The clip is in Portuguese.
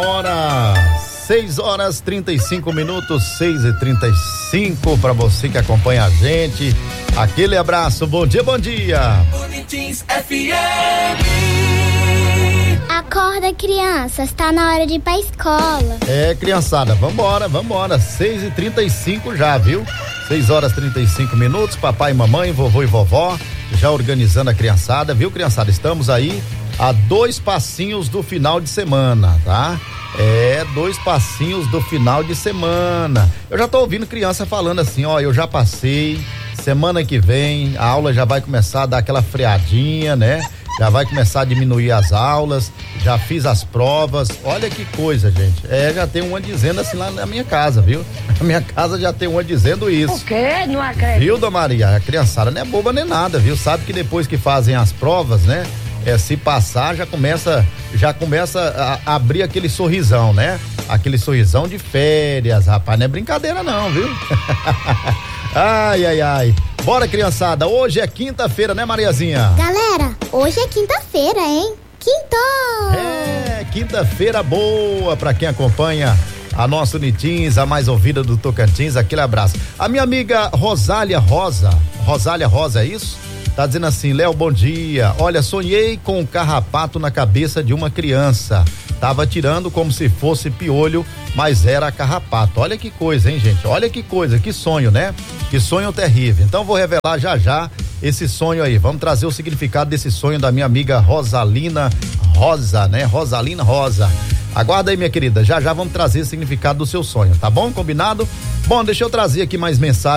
Hora 6h35, 6h35, para você que acompanha a gente. Aquele abraço, bom dia, bom dia. Bonitins FM. Acorda, crianças, está na hora de ir pra escola. É, criançada, vambora, 6h35 já, viu? 6h35, papai, mamãe, vovô e vovó, já organizando a criançada, viu, criançada? Estamos aí a 2 passinhos do final de semana, tá? 2 passinhos do final de semana. Eu já tô ouvindo criança falando assim, ó, eu já passei, semana que vem a aula já vai começar a dar aquela freadinha, né? Já vai começar a diminuir as aulas, já fiz as provas, olha que coisa, gente. Já tem uma dizendo assim lá na minha casa, viu? Na minha casa já tem uma dizendo isso. O quê? Não acredito. Viu, Dona Maria? A criançada não é boba nem nada, viu? Sabe que depois que fazem as provas, né? Se passar, já começa a abrir aquele sorrisão, né? Aquele sorrisão de férias, rapaz, não é brincadeira não, viu? Ai. Bora, criançada, hoje é quinta-feira, né, Mariazinha? Galera, hoje é quinta-feira, hein? Quinta-feira boa pra quem acompanha a nossa Unitins, a mais ouvida do Tocantins, aquele abraço. A minha amiga Rosália Rosa, é isso? Tá dizendo assim, Léo, bom dia. Olha, sonhei com um carrapato na cabeça de uma criança. Tava tirando como se fosse piolho, mas era carrapato. Olha que coisa, hein, gente? Olha que coisa, que sonho, né? Que sonho terrível. Então vou revelar já esse sonho aí. Vamos trazer o significado desse sonho da minha amiga Rosalina Rosa, né? Rosalina Rosa. Aguarda aí, minha querida. Já vamos trazer o significado do seu sonho, tá bom? Combinado? Bom, deixa eu trazer aqui mais mensagens.